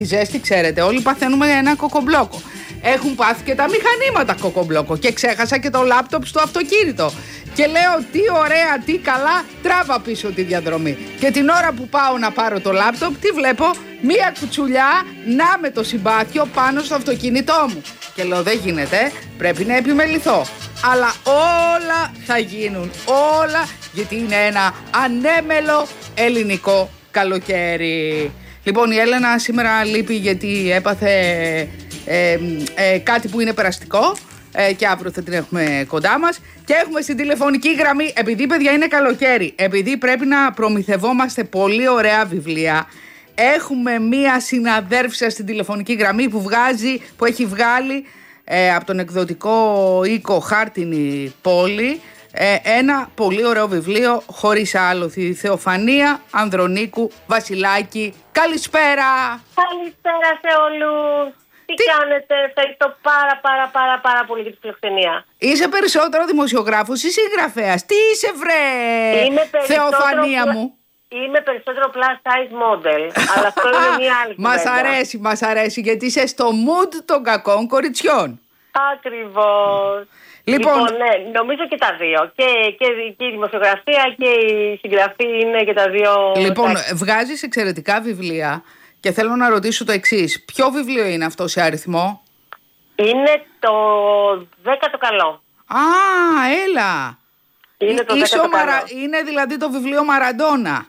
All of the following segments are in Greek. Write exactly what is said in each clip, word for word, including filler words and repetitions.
Η ζέστη, ξέρετε, όλοι παθαίνουμε ένα κοκομπλόκο. Έχουν πάθει και τα μηχανήματα κοκομπλόκο. Και ξέχασα και το λάπτοπ στο αυτοκίνητο. Και λέω τι ωραία, τι καλά, τράβα πίσω τη διαδρομή. Και την ώρα που πάω να πάρω το λάπτοπ, τι βλέπω? Μία κουτσουλιά να με το συμπάθειο πάνω στο αυτοκίνητό μου. Και λέω δεν γίνεται, πρέπει να επιμεληθώ. Αλλά όλα θα γίνουν, όλα, γιατί είναι ένα ανέμελο ελληνικό καλοκαίρι. Λοιπόν, η Έλενα σήμερα λείπει γιατί έπαθε ε, ε, κάτι που είναι περαστικό ε, και αύριο θα την έχουμε κοντά μας. Και έχουμε στην τηλεφωνική γραμμή, επειδή παιδιά είναι καλοκαίρι, επειδή πρέπει να προμηθευόμαστε πολύ ωραία βιβλία, έχουμε μία συναδέρφισσα στην τηλεφωνική γραμμή που, βγάζει, που έχει βγάλει ε, από τον εκδοτικό οίκο Χάρτινη Πόλη Ε, ένα πολύ ωραίο βιβλίο, χωρίς άλοθη, Θεοφανία Ανδρονίκου Βασιλάκη. Καλησπέρα! Καλησπέρα σε όλους! Τι, Τι κάνετε? Ευχαριστώ πάρα πάρα πάρα πάρα πολύ για τη φιλοξενία. Είσαι περισσότερο δημοσιογράφος ή συγγραφέας? Τι είσαι βρε, Θεοφανία πλα... μου? Είμαι περισσότερο plus size model, αλλά αυτό είναι μια άλλη κουβέντα. Μας αρέσει, μας αρέσει, γιατί είσαι στο mood των κακών κοριτσιών. Ακριβώς. Λοιπόν, λοιπόν ναι, νομίζω και τα δύο. Και, και, και η δημοσιογραφία και η συγγραφή είναι και τα δύο. Λοιπόν, βγάζεις εξαιρετικά βιβλία και θέλω να ρωτήσω το εξής. Ποιο βιβλίο είναι αυτό σε αριθμό? Είναι το δέκατο καλό. Α, έλα. Είναι το δέκατο μαρα... είναι δηλαδή το βιβλίο Μαραντόνα.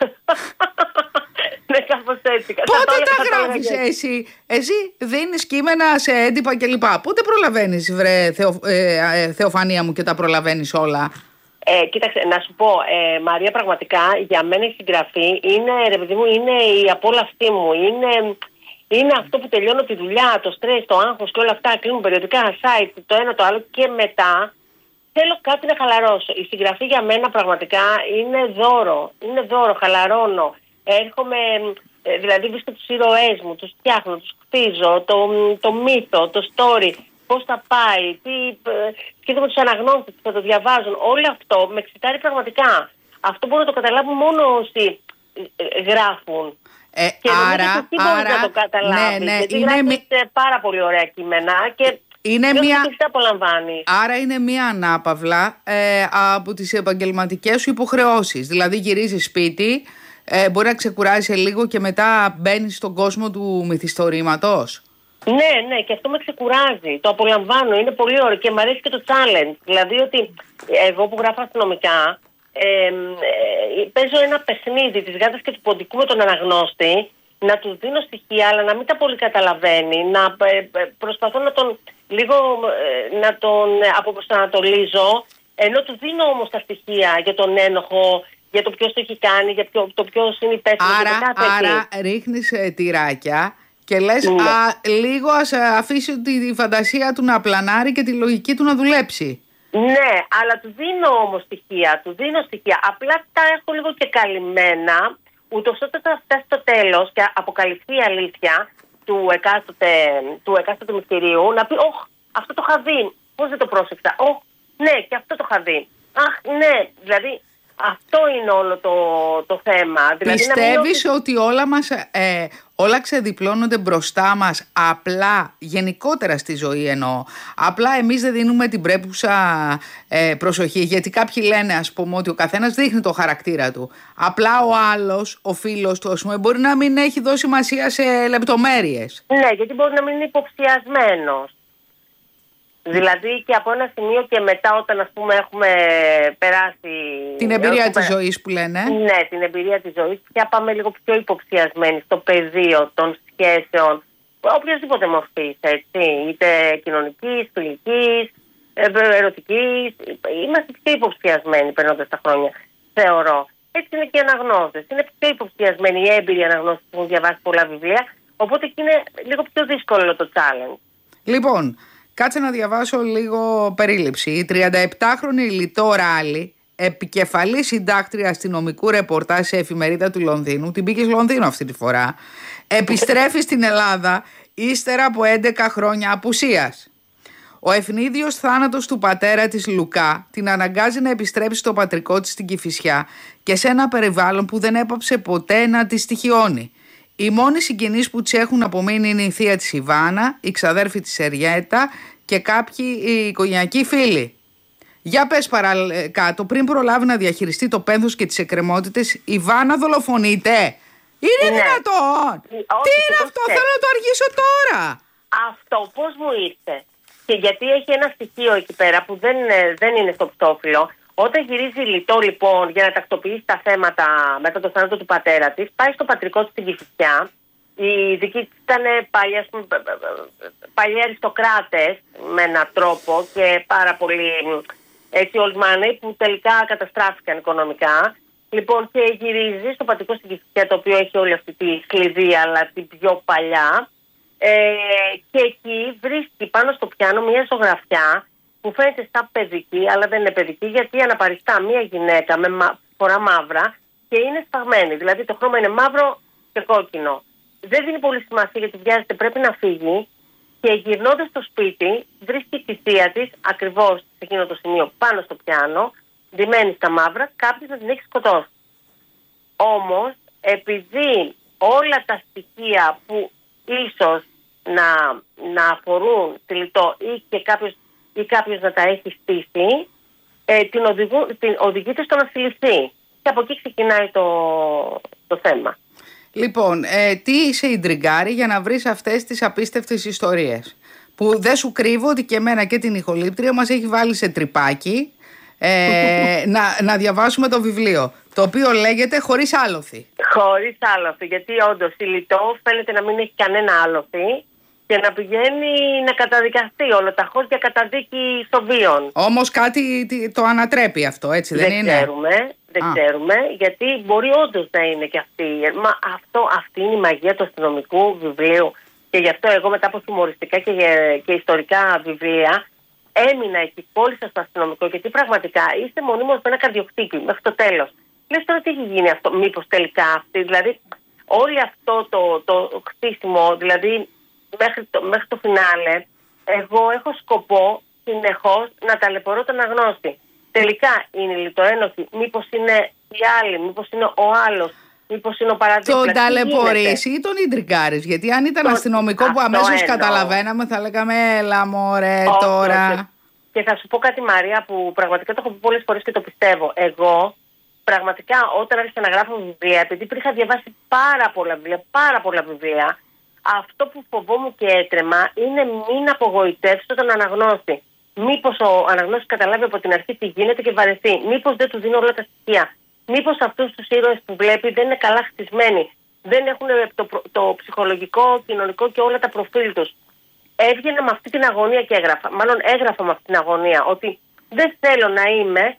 Ναι, κάπως έτσι. Πότε τα γράφεις εσύ? Εσύ δίνεις κείμενα σε έντυπα κλπ. Πότε προλαβαίνεις βρε Θεο, ε, ε, Θεοφανία μου και τα προλαβαίνεις όλα? Ε, κοίταξε, να σου πω, ε, Μαρία, πραγματικά για μένα η συγγραφή είναι, ρε παιδί μου, είναι η απόλαυσή μου. Είναι, είναι αυτό που τελειώνω τη δουλειά, το στρες, το άγχος και όλα αυτά. Κλείνουν περιοδικά site, το ένα το άλλο και μετά θέλω κάτι να χαλαρώσω. Η συγγραφή για μένα πραγματικά είναι δώρο. Είναι δώρο, χαλαρώνω. Έρχομαι, δηλαδή βρίσκω τους ήρωές μου, τους φτιάχνω, τους χτίζω, το, το μύθο, το story, πώς θα πάει, τι, σκέφτομαι τους αναγνώστες που θα το διαβάζουν. Όλο αυτό με εξητάρει πραγματικά. Αυτό μπορούν να το καταλάβουν μόνο όσοι γράφουν. Ε, και άρα, τι άρα, να το καταλάβεις, ναι, ναι, γιατί είναι γράφεις μη... πάρα πολύ ωραία κείμενα και είναι μια... απολαμβάνει. Άρα είναι μια ανάπαυλα ε, από τις επαγγελματικές σου υποχρεώσεις. Δηλαδή γυρίζεις σπίτι, ε, μπορεί να ξεκουράσει λίγο και μετά μπαίνεις στον κόσμο του μυθιστορήματος. Ναι, ναι, και αυτό με ξεκουράζει. Το απολαμβάνω, είναι πολύ ωραίο και μου αρέσει και το challenge. Δηλαδή ότι εγώ που γράφω αστυνομικά, ε, ε, παίζω ένα παιχνίδι της γάτας και του ποντικού με τον αναγνώστη, να του δίνω στοιχεία αλλά να μην τα πολύ καταλαβαίνει, να ε, προσπαθώ να τον λίγο ε, να τον αποπροσανατολίζω, ενώ του δίνω όμως τα στοιχεία για τον ένοχο, για το ποιος το έχει κάνει, για ποιο, το ποιος είναι υπεύθυνος. Άρα, άρα ρίχνεις ε, τυράκια και λες ναι. α, λίγο ας αφήσει τη, τη φαντασία του να πλανάρει και τη λογική του να δουλέψει. Ναι, αλλά του δίνω όμως στοιχεία, του δίνω στοιχεία. Απλά τα έχω λίγο και καλυμμένα, ούτως ώστε θα φτάσει στο τέλος και αποκαλυφθεί η αλήθεια του εκάστοτε, του εκάστοτε μυστηρίου, να πει «Ωχ, αυτό το είχα δει, πώς δεν το πρόσεξα, ωχ, ναι, και αυτό το είχα δει, αχ, ναι», δηλαδή αυτό είναι όλο το, το θέμα. Δηλαδή, πιστεύεις μην... ότι όλα μας, ε, όλα ξεδιπλώνονται μπροστά μας απλά, γενικότερα στη ζωή εννοώ, απλά εμείς δεν δίνουμε την πρέπουσα ε, προσοχή, γιατί κάποιοι λένε ας πούμε ότι ο καθένας δείχνει το χαρακτήρα του, απλά ο άλλος, ο φίλος του ας πούμε, μπορεί να μην έχει δώσει σημασία σε λεπτομέρειες. Ναι, γιατί μπορεί να μην είναι υποψιασμένος. Δηλαδή και από ένα σημείο και μετά όταν ας πούμε έχουμε περάσει... Την εμπειρία έχουμε... της ζωής που λένε. Ναι, την εμπειρία της ζωής. Πια πάμε λίγο πιο υποψιασμένοι στο πεδίο των σχέσεων, οποιασδήποτε μορφής, έτσι. Είτε κοινωνικής, φιλικής, ερωτικής. Είμαστε πιο υποψιασμένοι περνώντας τα χρόνια, θεωρώ. Έτσι είναι και οι αναγνώστες. Είναι πιο υποψιασμένοι οι έμπειροι αναγνώστες που έχουν διαβάσει πολλά βιβλία, οπότε και είναι λίγο πιο δύσκολο το challenge. Λοιπόν... Κάτσε να διαβάσω λίγο περίληψη. Η τριανταεπτάχρονη Λιτό Ράλι, επικεφαλής συντάκτρια αστυνομικού ρεπορτάζ σε εφημερίδα του Λονδίνου, την πήγε στο Λονδίνο αυτή τη φορά, επιστρέφει στην Ελλάδα ύστερα από έντεκα χρόνια απουσίας. Ο ευνίδιος θάνατος του πατέρα της Λουκά την αναγκάζει να επιστρέψει στο πατρικό της στην Κηφισιά και σε ένα περιβάλλον που δεν έπαψε ποτέ να τη στοιχιώνει. Οι μόνοι συγγενείς που της έχουν απομείνει είναι η θεία της Ιβάνα, η ξαδέρφη της Εριέτα και κάποιοι οι οικογενειακοί φίλοι. Για πες παρακάτω, πριν προλάβει να διαχειριστεί το πένθος και τις εκκρεμότητες, η Ιβάνα δολοφονείται. Είναι ναι. δυνατόν! Όχι, τι είναι αυτό, θέλω να το αργήσω τώρα! Αυτό πώς μου ήρθε? Και γιατί έχει ένα στοιχείο εκεί πέρα που δεν, δεν είναι στο πτώφυλλο. Όταν γυρίζει λιτό λοιπόν για να τακτοποιήσει τα θέματα μετά το θάνατο του πατέρα της, πάει στο πατρικό της στην Κηφισιά. Οι δικοί της ήταν παλιοί αριστοκράτες με έναν τρόπο και πάρα πολύ έτσι ολμάνοι που τελικά καταστράφηκαν οικονομικά. Λοιπόν, και γυρίζει στο πατρικό στην Κηφισιά, το οποίο έχει όλη αυτή τη κλειδί, αλλά την πιο παλιά. Ε, και εκεί βρίσκει πάνω στο πιάνο μια ζωγραφιά που φαίνεται σαν παιδική, αλλά δεν είναι παιδική, γιατί αναπαριστά μια γυναίκα με μα... φορά μαύρα και είναι σφαγμένη. Δηλαδή το χρώμα είναι μαύρο και κόκκινο. Δεν δίνει πολύ σημασία γιατί βιάζεται, πρέπει να φύγει. Και γυρνώντας στο σπίτι, βρίσκει τη θεία της ακριβώς σε εκείνο το σημείο πάνω στο πιάνο, ντυμένη στα μαύρα, κάποιος να την έχει σκοτώσει. Όμως, επειδή όλα τα στοιχεία που ίσως να, να αφορούν τη λιτό ή και κάποιος, ή κάποιος να τα έχει στήσει, ε, την, οδηγού, την οδηγείται στο να συλληφθεί. Και από εκεί ξεκινάει το, το θέμα. Λοιπόν, ε, τι σε ιντριγκάρει για να βρεις αυτές τις απίστευτες ιστορίες? Που δεν σου κρύβω ότι και εμένα και την ηχολήπτρια μας έχει βάλει σε τρυπάκι ε, να, να διαβάσουμε το βιβλίο, το οποίο λέγεται «Χωρίς άλοθη». Χωρίς άλοθη, γιατί όντως η λιτό φαίνεται να μην έχει κανένα άλοθη και να πηγαίνει να καταδικαστεί ολοταχώς για καταδίκη σοβίων. Όμως κάτι το ανατρέπει αυτό, έτσι δεν, δεν είναι? Ξέρουμε, δεν Α. ξέρουμε, γιατί μπορεί όντως να είναι και αυτή. Μα αυτό, αυτή είναι η μαγεία του αστυνομικού βιβλίου. Και γι' αυτό εγώ μετά από χιουμοριστικά και, και ιστορικά βιβλία έμεινα εκεί, κόλλησα στο αστυνομικό, γιατί πραγματικά είστε μονίμως με ένα καρδιοχτύπη μέχρι το τέλος. Λες τώρα τι έχει γίνει αυτό, μήπως τελικά αυτή, δηλαδή όλο αυτό το, το χτίσιμο, δηλαδή μέχρι το, μέχρι το φινάλε, εγώ έχω σκοπό συνεχώς να ταλαιπωρώ τον αγνώστη. Τελικά είναι η λιτοένοχη, μήπως είναι η άλλη, μήπως είναι ο άλλος, μήπως είναι ο παραδείγματος. Τον ταλαιπωρείς ή τον ιντριγκάρεις? Γιατί αν ήταν τον... αστυνομικό που αμέσως εννοώ. Καταλαβαίναμε, θα λέγαμε έλα μωρέ oh, τώρα. Και, και θα σου πω κάτι, Μαρία, που πραγματικά το έχω πει πολλές φορές και το πιστεύω. Εγώ πραγματικά όταν άρχισα να γράφω βιβλία, επειδή είχα διαβάσει πάρα πολλά βιβλία, πάρα πολλά βιβλία, αυτό που φοβόμουν και έτρεμα είναι μην απογοητεύσω τον αναγνώστη. Μήπως ο αναγνώστης καταλάβει από την αρχή τι γίνεται και βαρεθεί. Μήπως δεν του δίνω όλα τα στοιχεία. Μήπως αυτούς τους ήρωες που βλέπει δεν είναι καλά χτισμένοι. Δεν έχουν το, το ψυχολογικό, κοινωνικό και όλα τα προφίλ τους. Έβγαινα με αυτή την αγωνία και έγραφα. Μάλλον έγραφα με αυτή την αγωνία. Ότι δεν θέλω να είμαι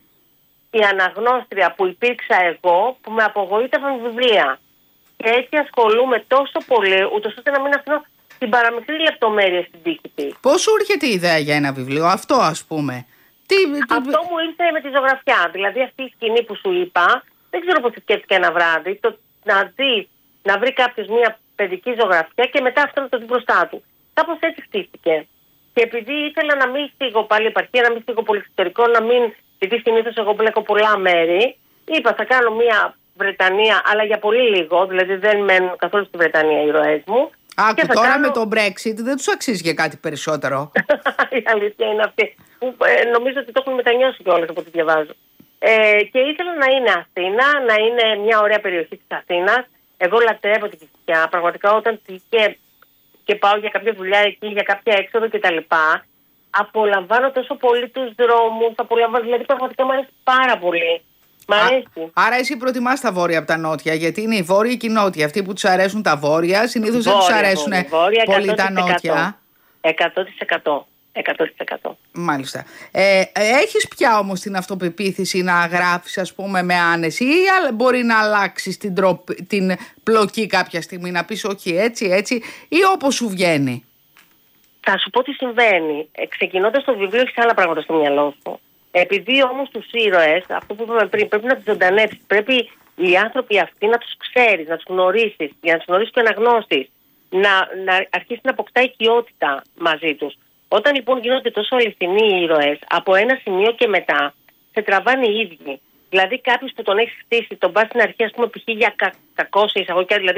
η αναγνώστρια που υπήρξα εγώ, που με απογοήτευαν βιβλία. Και έτσι ασχολούμαι τόσο πολύ, ούτως ώστε να μην αφήνω την παραμικρή λεπτομέρεια στην τύχη της. Πώς σου έρχεται η ιδέα για ένα βιβλίο, αυτό ας πούμε? Τι, τι... Αυτό μου ήρθε με τη ζωγραφιά. Δηλαδή αυτή η σκηνή που σου είπα, δεν ξέρω πώς τη σκέφτηκα ένα βράδυ, το, να δει, να βρει κάποιος μια παιδική ζωγραφιά και μετά αυτό να το δει μπροστά του. Κάπως έτσι χτίστηκε. Και επειδή ήθελα να μην φύγω πάλι επαρχία, να μην φύγω πολύ εξωτερικό, να μην, γιατί συνήθως εγώ μπλέκω πολλά μέρη, είπα θα κάνω μια Βρετανία, αλλά για πολύ λίγο, δηλαδή δεν μένουν καθόλου στη Βρετανία οι ηρωές μου. Άκου, τώρα κάνω... με το Brexit δεν τους αξίζει για κάτι περισσότερο. Η αλήθεια είναι αυτή. Που, ε, νομίζω ότι το έχουν μετανιώσει κιόλας από ό,τι διαβάζω. Ε, και ήθελα να είναι Αθήνα, να είναι μια ωραία περιοχή της Αθήνας. Εγώ λατρεύω την Κηφισιά. Πραγματικά όταν και, και πάω για κάποια δουλειά εκεί, για κάποια έξοδο κτλ. Απολαμβάνω τόσο πολύ τους δρόμους. Απολαμβάνω, δηλαδή πραγματικά μου αρέσει πάρα πολύ. Μ' αρέσει. Άρα εσύ προτιμάς τα βόρεια από τα νότια, γιατί είναι οι βόρειοι και οι νότιοι. Αυτοί που τους αρέσουν τα βόρεια, συνήθως δεν τους αρέσουν βόρεια, πολύ τα νότια. εκατό τοις εκατό. εκατό τοις εκατό. Μάλιστα. Ε, έχεις πια όμως την αυτοπεποίθηση να γράφεις, ας πούμε, με άνεση, ή μπορεί να αλλάξεις την, τροπ, την πλοκή κάποια στιγμή, να πεις όχι έτσι, έτσι, ή όπως σου βγαίνει? Θα σου πω τι συμβαίνει. Ε, ξεκινώντας το βιβλίο έχεις άλλα πράγματα στο μυαλό σου. Επειδή όμως τους ήρωες, αυτό που είπαμε πριν, πρέπει να τους ζωντανέψεις. Πρέπει οι άνθρωποι αυτοί να τους ξέρεις, να τους γνωρίσεις, για να τους γνωρίσεις και αναγνώσεις, να, να αρχίσει να αποκτά οικειότητα μαζί τους. Όταν λοιπόν γίνονται τόσο αληθινοί οι ήρωες, από ένα σημείο και μετά σε τραβάνε οι ίδιοι. Δηλαδή κάποιος που τον έχει χτίσει, τον πας στην αρχή, ας πούμε, π.χ. για κα, κακό σε εισαγωγικά, δηλαδή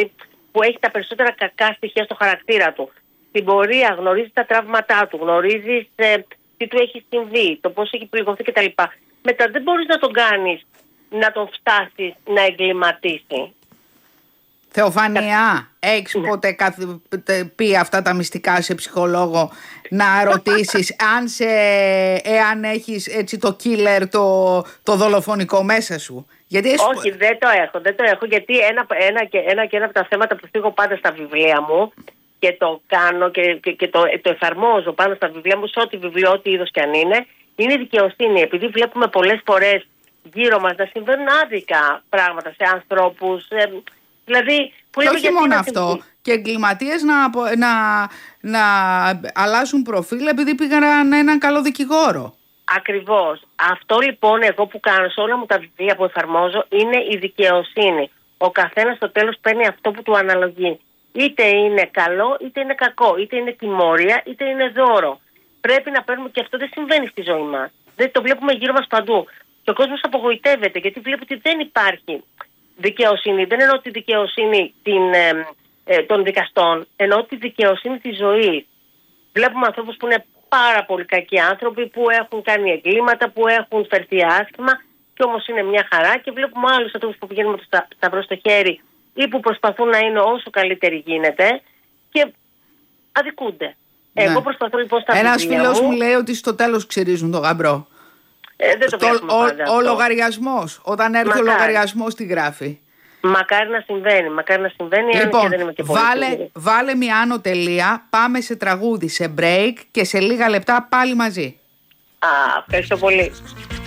που έχει τα περισσότερα κακά στοιχεία στο χαρακτήρα του. Στην πορεία γνωρίζεις τα τραύματά του, γνωρίζεις ε, τι του έχει συμβεί, το πώς έχει πληγωθεί κτλ. Μετά δεν μπορείς να τον κάνεις να τον φτάσεις να εγκληματίσει. Θεοφανία, έχεις Ναι. ποτέ καθ... πει αυτά τα μυστικά σε ψυχολόγο, να ρωτήσεις αν σε, εάν έχεις έτσι το killer, το, το δολοφονικό μέσα σου? Γιατί εσύ... Όχι, δεν το έχω, δεν το έχω, γιατί ένα, ένα, και, ένα και ένα από τα θέματα που θίγω πάντα στα βιβλία μου και το κάνω και, και, και το, το εφαρμόζω πάνω στα βιβλία μου, σε ό,τι βιβλίο, ό,τι είδος κι αν είναι, είναι η δικαιοσύνη. Επειδή βλέπουμε πολλές φορές γύρω μας να συμβαίνουν άδικα πράγματα σε ανθρώπους, ε, δηλαδή που Και λέμε όχι γιατί μόνο να αυτό, συμβεί. και εγκληματίες να, απο- να, να αλλάζουν προφίλ επειδή πήγαν έναν καλό δικηγόρο. Ακριβώς. Αυτό λοιπόν εγώ που κάνω σε όλα μου τα βιβλία που εφαρμόζω είναι η δικαιοσύνη. Ο καθένας στο τέλος παίρνει αυτό που του αναλογεί. Είτε είναι καλό είτε είναι κακό, είτε είναι τιμωρία είτε είναι δώρο. Πρέπει να παίρνουμε, και αυτό δεν συμβαίνει στη ζωή μας. Δεν το βλέπουμε γύρω μας παντού. Και ο κόσμος απογοητεύεται γιατί βλέπει ότι δεν υπάρχει δικαιοσύνη. Δεν εννοώ τη δικαιοσύνη την, ε, ε, των δικαστών, εννοώ τη δικαιοσύνη της ζωής. Βλέπουμε ανθρώπους που είναι πάρα πολύ κακοί άνθρωποι, που έχουν κάνει εγκλήματα, που έχουν φερθεί άσχημα και όμως είναι μια χαρά, και βλέπουμε άλλους ανθρώπους που πηγαίνουν με το στα, σταυρό στο χέρι ή που προσπαθούν να είναι όσο καλύτεροι γίνεται και αδικούνται. Ναι. Εγώ προσπαθώ λοιπόν στα Ένας βιβλία φίλος μου, μου λέει ότι στο τέλος ξυρίζουν το γαμπρό. ε, δεν το Στο- βλέπουμε ο, πάντα ο αυτό. λογαριασμός, όταν έρθει Μακάρι. ο λογαριασμός τη γράφει. Μακάρι να συμβαίνει, μακάρι να συμβαίνει, αν Λοιπόν, και δεν είμαι και πολύ βάλε, σίγουρη. βάλε μια άνω τελεία, πάμε σε τραγούδι, σε break και σε λίγα λεπτά πάλι μαζί. Α, ευχαριστώ πολύ.